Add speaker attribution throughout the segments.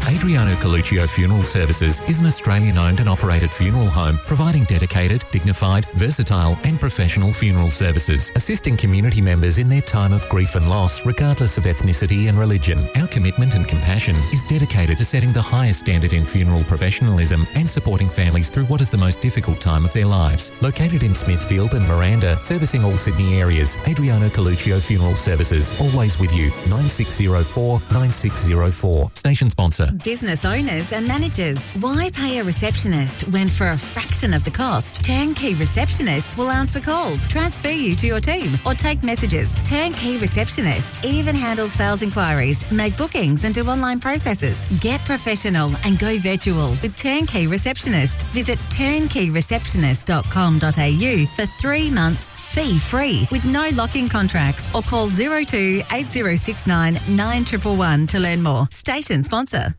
Speaker 1: Adriano Coluccio Funeral Services is an Australian-owned and operated funeral home providing dedicated, dignified, versatile and professional funeral services, assisting community members in their time of grief and loss regardless of ethnicity and religion. Our commitment and compassion is dedicated to setting the highest standard in funeral professionalism and supporting families through what is the most difficult time of their lives. Located in Smithfield and Miranda, servicing all Sydney areas, Adriano Coluccio Funeral Services, always with you. 9604 9604. Station sponsor.
Speaker 2: Business owners and managers, why pay a receptionist when for a fraction of the cost, Turnkey Receptionist will answer calls, transfer you to your team or take messages. Turnkey Receptionist even handles sales inquiries, make bookings and do online processes. Get professional and go virtual with Turnkey Receptionist. Visit turnkeyreceptionist.com.au for 3 months fee-free with no lock-in contracts or call 02 8069 9111 to learn more. Station sponsor.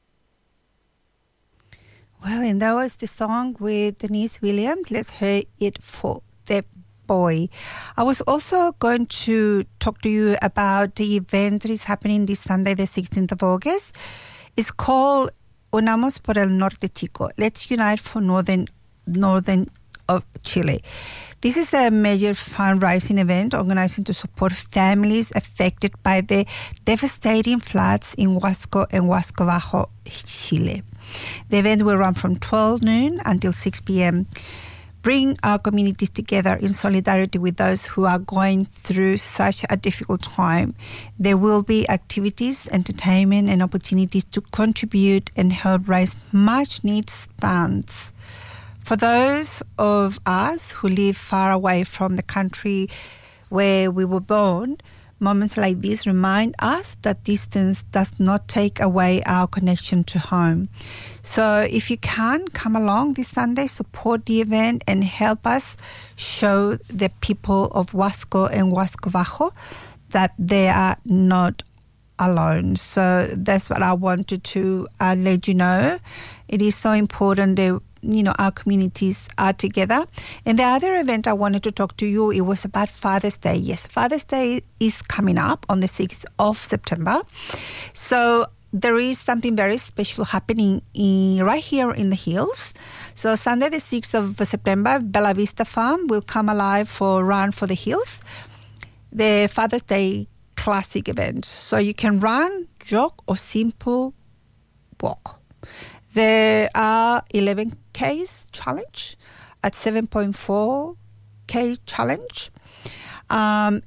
Speaker 3: Well, and that was the song with Denise Williams. Let's hear it for the boy. I was also going to talk to you about the event that is happening this Sunday, the 16th of August. It's called Unamos por el Norte Chico. Let's unite for northern of Chile. This is a major fundraising event organizing to support families affected by the devastating floods in Huasco and Huasco Bajo, Chile. The event will run from 12 noon until 6 p.m. Bring our communities together in solidarity with those who are going through such a difficult time. There will be activities, entertainment, and opportunities to contribute and help raise much-needed funds. For those of us who live far away from the country where we were born, moments like this remind us that distance does not take away our connection to home. So if you can, come along this Sunday, support the event and help us show the people of Huasco and Huasco Bajo that they are not alone. So that's what I wanted to let you know. It is so important that our communities are together. And the other event I wanted to talk to you, it was about Father's Day. Yes, Father's Day is coming up on the 6th of September. So there is something very special happening right here in the hills. So Sunday the 6th of September, Bella Vista Farm will come alive for Run for the Hills, the Father's Day classic event. So you can run, jog, or simple walk. There are 11Ks challenge at 7.4K challenge and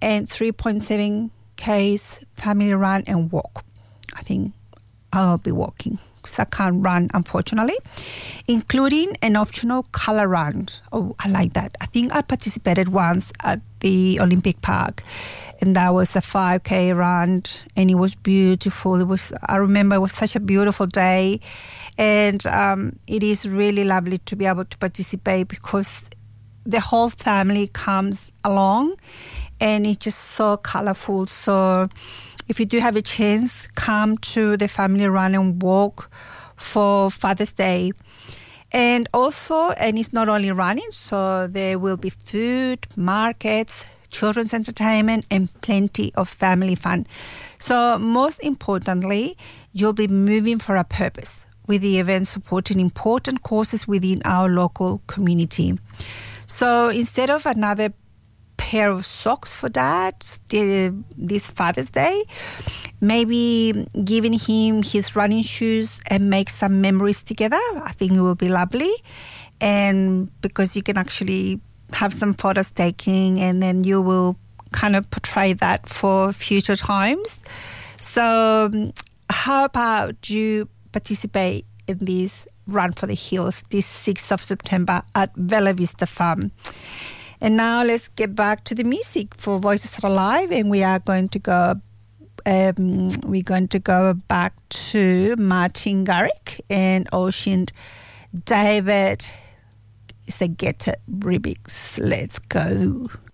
Speaker 3: 3.7Ks family run and walk. I think I'll be walking because I can't run, unfortunately, including an optional color run. Oh, I like that. I think I participated once at the Olympic Park, and that was a 5K run, and it was beautiful. I remember it was such a beautiful day, and it is really lovely to be able to participate because the whole family comes along, and it's just so colorful. So if you do have a chance, come to the family run and walk for Father's Day. And also, and it's not only running, so there will be food, markets, children's entertainment, and plenty of family fun. So most importantly, you'll be moving for a purpose with the event supporting important causes within our local community. So instead of another pair of socks for Dad this Father's Day, maybe giving him his running shoes and make some memories together. I think it will be lovely. And because you can actually have some photos taking, and then you will kind of portray that for future times. So how about you participate in this Run for the Hills this 6th of September at Bella Vista Farm? And now let's get back to the music for Voices That Are Alive, and we are going to go back to Martin Garrix and Ocean David. It's a Get It remix. Let's go.